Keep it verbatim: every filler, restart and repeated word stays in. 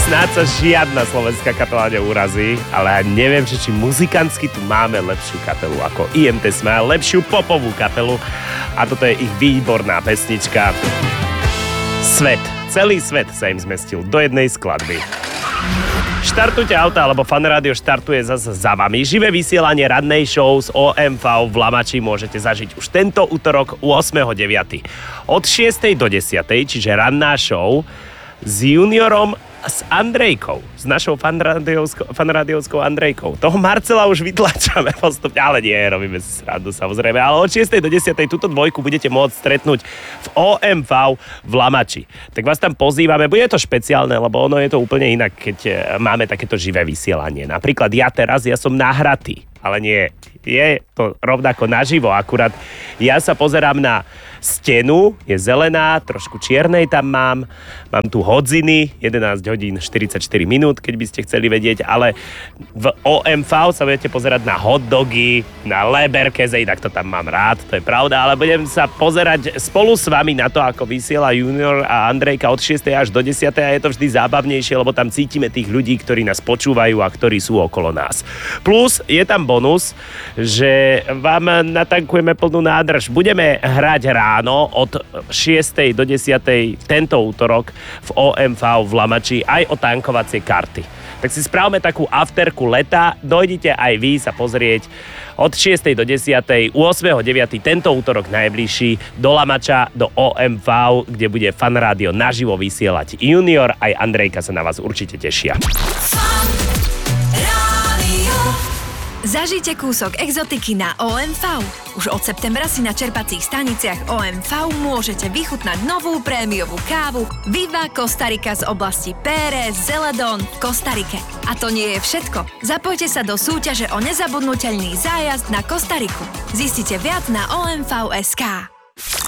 Snáď sa žiadna slovenská kapela neurazí, ale neviem, že či muzikantsky tu máme lepšiu kapelu ako í em té Smile, lepšiu popovú kapelu a toto je ich výborná pesnička Svet. Celý svet sa im zmestil do jednej skladby. Štartujte auta, lebo Fan Rádio štartuje zase za vami. Živé vysielanie rannej show z ó em vé v Lamači môžete zažiť už tento útorok ôsmeho deviateho Od šiestej do desiatej, čiže ranná show s juniorom s Andrejkou, s našou fanrádiovskou, fanrádiovskou Andrejkou. Toho Marcela už vytlačame postupne, ale nie, robíme si srandu samozrejme. Ale od šiestej do desiatej túto dvojku budete môcť stretnúť v ó em vé v Lamači. Tak vás tam pozývame, bude to špeciálne, lebo ono je to úplne inak, keď máme takéto živé vysielanie. Napríklad ja teraz, ja som nahratý, ale nie, je to rovnako naživo, akurát ja sa pozerám na stenu, je zelená, trošku čiernej tam mám, mám tu hodziny, jedenásť hodín štyridsaťštyri minút, keď by ste chceli vedieť, ale v ó em vé sa budete pozerať na hotdogy, na leberkeze, inak to tam mám rád, to je pravda, ale budem sa pozerať spolu s vami na to, ako vysiela Junior a Andrejka od šiestej až do desiatej a je to vždy zábavnejšie, lebo tam cítime tých ľudí, ktorí nás počúvajú a ktorí sú okolo nás. Plus je tam bonus, že vám natankujeme plnú nádrž. Budeme hrať ráno od šiestej do desiatej tento útorok v ó em vé v Lamači aj o tankovacie karty. Tak si spravme takú afterku leta, dojdite aj vy sa pozrieť od šiestej do desiatej ôsmeho deviateho tento útorok najbližší do Lamača, do ó em vé, kde bude Fan Rádio naživo vysielať. Junior aj Andrejka sa na vás určite tešia. Zažite kúsok exotiky na ó em vé. Už od septembra si na čerpacích staniciach ó em vé môžete vychutnať novú prémiovú kávu Viva Kostarika z oblasti Pérez Zeledón v Kostarike. A to nie je všetko. Zapojte sa do súťaže o nezabudnuteľný zájazd na Kostariku. Zistite viac na ó em vé bodka es ká.